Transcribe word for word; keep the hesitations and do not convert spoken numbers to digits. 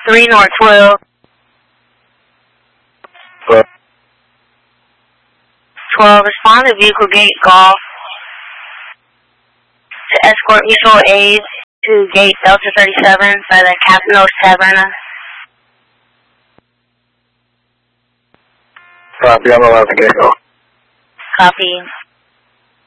three North twelve. twelve. twelve, respond to vehicle gate golf to escort mutual aid to gate Delta thirty-seven by the Casinos Taverna. Copy, I'm eleven gate golf. Copy.